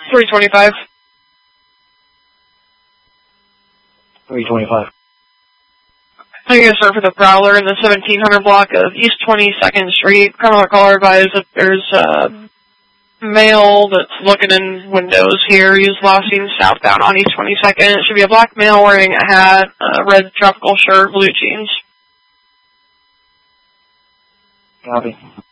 325. 325. Thank you, sir, for the Prowler in the 1700 block of East 22nd Street. Criminal caller advised that there's a male that's looking in windows here. He's last seen southbound on East 22nd. It should be a black male wearing a hat, a red tropical shirt, blue jeans. Copy.